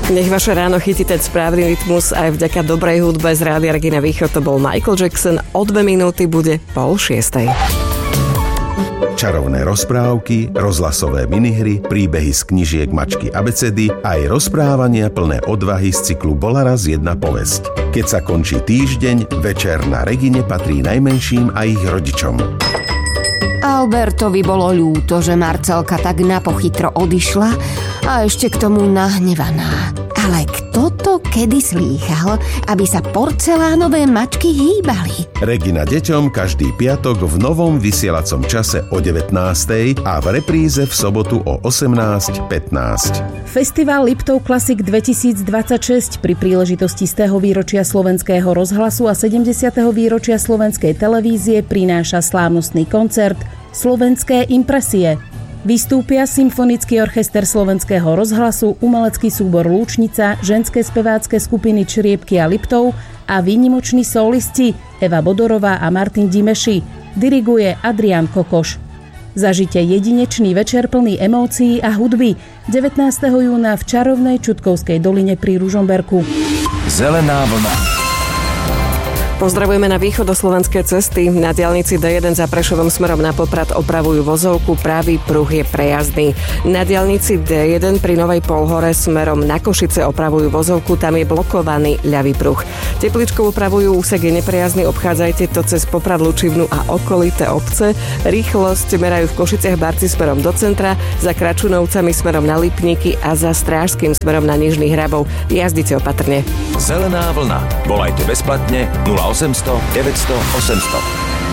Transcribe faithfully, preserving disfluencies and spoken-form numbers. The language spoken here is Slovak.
Nech vaše ráno chytí ten správny rytmus aj vďaka dobrej hudbe z Rádia Regina Východ. To bol Michael Jackson. O dve minúty bude pol šiestej. Čarovné rozprávky, rozhlasové minihry, príbehy z knižiek Mačky abecedy aj rozprávania plné odvahy z cyklu Bola raz jedna povesť. Keď sa končí týždeň, večer na Regine patrí najmenším a ich rodičom. Albertovi bolo ľúto, že Marcelka tak napochytro odišla a ešte k tomu nahnevaná. Ale kto to kedy slýchal, aby sa porcelánové mačky hýbali? Regina deťom každý piatok v novom vysielacom čase o devätnástej a v repríze v sobotu o osemnásť pätnásť. Festival Liptov Classic dvetisícdvadsaťšesť pri príležitosti stého výročia Slovenského rozhlasu a sedemdesiateho výročia Slovenskej televízie prináša slávnostný koncert Slovenské impresie. Vystúpia Symfonický orchester Slovenského rozhlasu, umelecký súbor Lúčnica, ženské spevácké skupiny Čriepky a Liptov a výnimoční solisti Eva Bodorová a Martin Dimeši. Diriguje Adrián Kokoš. Zažite jedinečný večer plný emócií a hudby devätnásteho júna v čarovnej Čutkovskej doline pri Ružomberku. Zelená vlna. Pozdravujeme na východoslovenské cesty. Na diaľnici dé jeden za Prešovom smerom na Poprad opravujú vozovku, pravý pruh je prejazdný. Na diaľnici dé jeden pri Novej Polhore smerom na Košice opravujú vozovku, tam je blokovaný ľavý pruh. Tepličkou opravujú úsek je neprejazdný, obchádzajte to cez Poprad, Lučivnu a okolité obce. Rýchlosť merajú v Košiciach Barci smerom do centra, za Kračunovcami smerom na Lipníky a za Strážským smerom na Nižných Hrabov. Jazdite opatrne. Zelená vlna. Volajte bezplatne nula osemsto deväťsto osemsto.